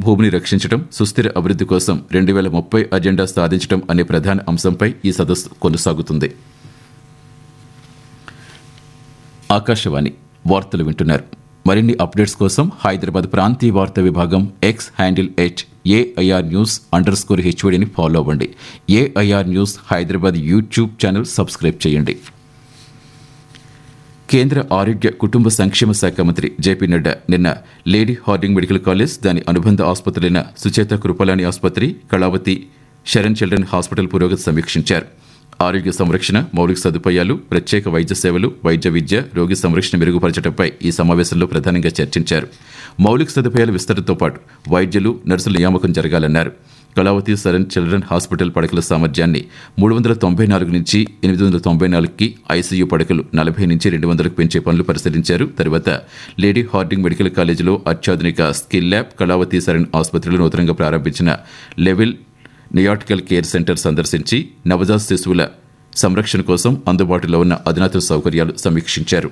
భూమిని రక్షించడం, సుస్థిర అభివృద్ధి కోసం 2030 అజెండా సాధించడం అనే ప్రధాన అంశంపై ఈ సదస్సు కొనసాగుతుంది. ఆకాశవాణి వార్తలు వింటున్నారు. మరిన్ని అప్డేట్స్ కోసం హైదరాబాద్ ప్రాంతీయ వార్తా విభాగం ఎక్స్ హ్యాండిల్ @AIR News_HODని ఫాలో అవ్వండి. AIR news Hyderabad YouTube channel subscribe చేయండి. కేంద్ర ఆరోగ్య కుటుంబ సంక్షేమ శాఖ మంత్రి జేపీ నడ్డా నిన్న లేడీ హార్డింగ్ మెడికల్ కాలేజ్, దాని అనుబంధ ఆసుపత్రులైన సుచేత కృపలాని ఆసుపత్రి, కళావతి శరణ్ చిల్డ్రన్ హాస్పిటల్ పురోగతి సమీక్షించారు. ఆరోగ్య సంరక్షణ, మౌలిక సదుపాయాలు, ప్రత్యేక వైద్య సేవలు, వైద్య విద్య, రోగి సంరక్షణ మెరుగుపరచడంపై ఈ సమావేశంలో ప్రధానంగా చర్చించారు. మౌలిక సదుపాయాల విస్తరణతో పాటు వైద్యులు, నర్సుల నియామకం జరగాలన్నారు. కళావతి శరణ్ చిల్డ్రన్ హాస్పిటల్ పడకల సామర్థ్యాన్ని 394 నుంచి 894కి, ఐసీయూ పడకలు 40 నుంచి 200కు పెంచే పనులు పరిశీలించారు. తర్వాత లేడీ హార్డింగ్ మెడికల్ కాలేజీలో అత్యాధునిక స్కిల్ ల్యాబ్, కళావతి శరణ్ ఆసుపత్రిలో నూతనంగా ప్రారంభించిన లెవెల్ నియాటికల్ కేర్ సెంటర్ సందర్శించి నవజాత శిశువుల సంరక్షణ కోసం అందుబాటులో ఉన్న అధునాతన సౌకర్యాలు సమీక్షించారు.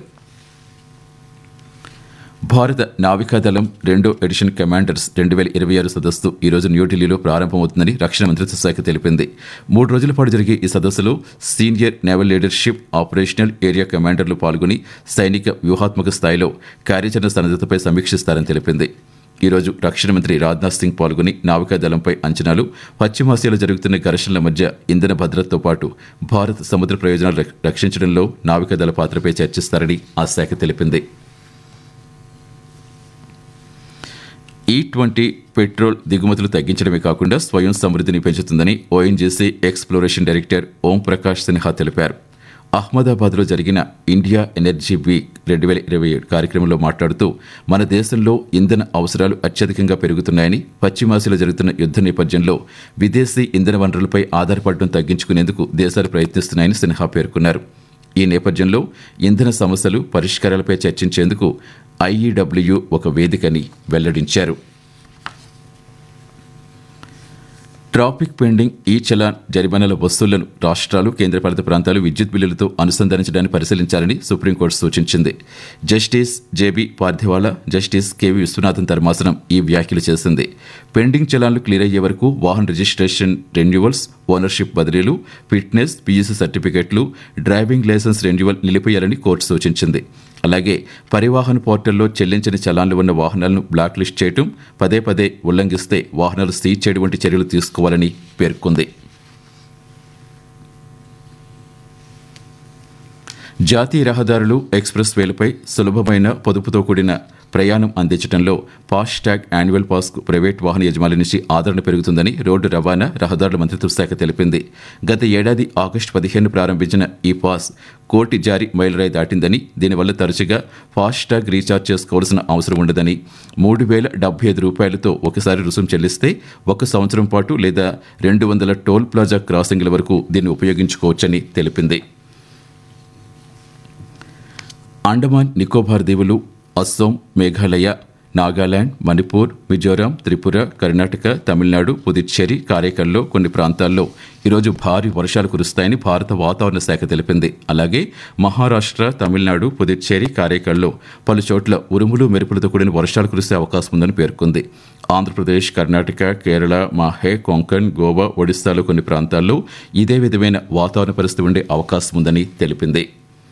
భారత నావికాదళం 2వ ఎడిషన్ కమాండర్స్ 2026 సదస్సు ఈరోజు న్యూఢిల్లీలో ప్రారంభమవుతుందని రక్షణ మంత్రిత్వ శాఖ తెలిపింది. 3 రోజుల పాటు జరిగే ఈ సదస్సులో senior naval leadership, operational area కమాండర్లు పాల్గొని సైనిక వ్యూహాత్మక స్థాయిలో కార్యాచరణ సన్నద్ధతపై సమీక్షిస్తారని తెలిపింది. ఈరోజు రక్షణ మంత్రి రాజ్నాథ్ సింగ్ పాల్గొని నావికాదళంపై అంచనాలు, పశ్చిమాసియాలో జరుగుతున్న ఘర్షణల మధ్య ఇంధన భద్రతతో పాటు భారత్ సముద్ర ప్రయోజనాలు రక్షించడంలో నావికాదళ పాత్రపై చర్చిస్తారని ఆ శాఖ తెలిపింది. E20 పెట్రోల్ దిగుమతులు తగ్గించడమే కాకుండా స్వయం సమృద్ధిని పెంచుతుందని ONGC exploration director Om Prakash Sinha తెలిపారు. అహ్మదాబాద్లో జరిగిన ఇండియా ఎనర్జీ వీక్ 2027 కార్యక్రమంలో మాట్లాడుతూ మన దేశంలో ఇంధన అవసరాలు అత్యధికంగా పెరుగుతున్నాయని, పశ్చిమాసియాలో జరుగుతున్న యుద్ధ నేపథ్యంలో విదేశీ ఇంధన వనరులపై ఆధారపడడం తగ్గించుకునేందుకు దేశాలు ప్రయత్నిస్తున్నాయని సిన్హా పేర్కొన్నారు. ఈ నేపథ్యంలో ఇంధన సమస్యలు, పరిష్కారాలపై చర్చించేందుకు IEW ఒక వేదికని వెల్లడించారు. ట్రాఫిక్ పెండింగ్, ఈ చలాన్, జరిమానాల వసూళ్లను రాష్ట్రాలు, కేంద్రపాలిత ప్రాంతాలు విద్యుత్ బిల్లులతో అనుసంధానించడాన్ని పరిశీలించాలని సుప్రీంకోర్టు సూచించింది. Justice JB Pardiwala, justice KV Viswanathan ధర్మాసనం ఈ వ్యాఖ్యలు చేసింది. పెండింగ్ చలాన్లు క్లియర్ అయ్యే వరకు వాహన రిజిస్ట్రేషన్ రెన్యువల్స్, ఓనర్షిప్ బదిలీలు, ఫిట్నెస్, పీయూసీ సర్టిఫికెట్లు, డ్రైవింగ్ లైసెన్స్ రెన్యువల్ నిలిపేయాలని కోర్టు సూచించింది. అలాగే పరివాహన్ పోర్టల్లో చెల్లించని చలాన్లు ఉన్న వాహనాలను బ్లాక్ లిస్ట్ చేయడం, పదే ఉల్లంఘిస్తే వాహనాలు సీజ్ చేయడం వంటి చర్యలు తీసుకోవాలని పేర్కొంది. జాతీయ రహదారులు, ఎక్స్ప్రెస్ వేలపై సులభమైన, పొదుపుతో కూడిన ప్రయాణం అందించడంలో ఫాస్టాగ్ యాన్యువల్ పాస్కు ప్రైవేట్ వాహన యజమానుల నుంచి ఆదరణ పెరుగుతుందని రోడ్డు రవాణా, రహదారుల మంత్రిత్వ శాఖ తెలిపింది. గత ఏడాది ఆగస్టు 15 ప్రారంభించిన ఈ పాస్ 1 కోటి జారీ మైలురాయి దాటిందని, దీనివల్ల తరచుగా ఫాస్టాగ్ రీఛార్జ్ చేసుకోవాల్సిన అవసరం ఉండదని, 3075 రూపాయలతో ఒకసారి రుసుము చెల్లిస్తే 1 సంవత్సరం పాటు లేదా 200 టోల్ ప్లాజా క్రాసింగ్ల వరకు దీన్ని ఉపయోగించుకోవచ్చని తెలిపింది. అండమాన్ నికోబార్ దీవులు, అస్సోం, మేఘాలయ, నాగాలాండ్, మణిపూర్, మిజోరాం, త్రిపుర, కర్ణాటక, తమిళనాడు, పుదుచ్చేరి, కారైకల్లో కొన్ని ప్రాంతాల్లో ఈరోజు భారీ వర్షాలు కురుస్తాయని భారత వాతావరణ శాఖ తెలిపింది. అలాగే మహారాష్ట్ర, తమిళనాడు, పుదుచ్చేరి, కారైకల్లో పలు చోట్ల ఉరుములు, మెరుపులతో కూడిన వర్షాలు కురిసే అవకాశం ఉందని పేర్కొంది. ఆంధ్రప్రదేశ్, కర్ణాటక, కేరళ, మాహే, కొంకణ్, గోవా, ఒడిశాలో కొన్ని ప్రాంతాల్లో ఇదే విధమైన వాతావరణ పరిస్థితి ఉండే అవకాశం ఉందని తెలిపింది.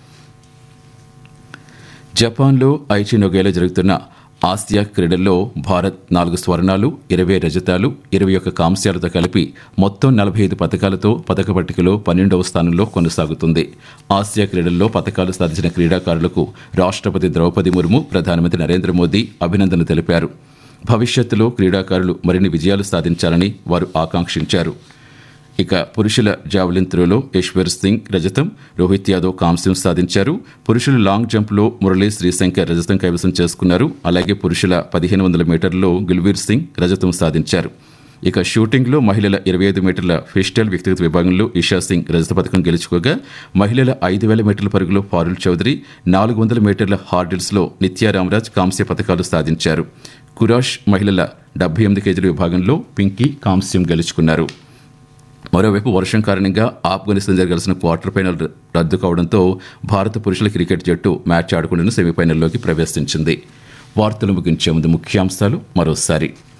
జపాన్లో ఐచి నొగేలో జరుగుతున్న ఆసియా క్రీడల్లో భారత్ 4 స్వర్ణాలు, 20 రజతాలు, 21 కాంస్యాలతో కలిపి మొత్తం 45 పతకాలతో పతక పట్టికలో 12వ స్థానంలో కొనసాగుతుంది. ఆసియా క్రీడల్లో పతకాలు సాధించిన క్రీడాకారులకు రాష్ట్రపతి ద్రౌపది ముర్ము, ప్రధానమంత్రి నరేంద్ర మోదీ అభినందనలు తెలిపారు. భవిష్యత్తులో క్రీడాకారులు మరిన్ని విజయాలు సాధించాలని వారు ఆకాంక్షించారు. ఇక పురుషుల జావలిన్ త్రోలో యశ్వర్ సింగ్ రజతం, రోహిత్ యాదవ్ కాంస్యం సాధించారు. పురుషుల లాంగ్ జంప్లో మురళీ శ్రీశంకర్ రజతం కైవసం చేసుకున్నారు. అలాగే పురుషుల 1500 మీటర్లలో గుల్వీర్ సింగ్ రజతం సాధించారు. ఇక షూటింగ్లో మహిళల 25 మీటర్ల పిస్టల్ వ్యక్తిగత విభాగంలో ఇషా సింగ్ రజత పథకం గెలుచుకోగా, మహిళల 5000 మీటర్ల పరుగులో పారుల్ చౌదరి, 400 మీటర్ల హార్డిల్స్లో నిత్యా రామరాజ్ కాంస్య పథకాలు సాధించారు. కురాష్ మహిళల 78 కేజీల విభాగంలో పింకీ కాంస్యం గెలుచుకున్నారు. మరోవైపు వర్షం కారణంగా ఆఫ్ఘనిస్తాన్ జరగాల్సిన క్వార్టర్ ఫైనల్ రద్దు కావడంతో భారత పురుషుల క్రికెట్ జట్టు మ్యాచ్ ఆడకుండా సెమీఫైనల్లోకి ప్రవేశించింది. వార్తలు ముగించే ముందు ముఖ్యాంశాలు మరోసారి.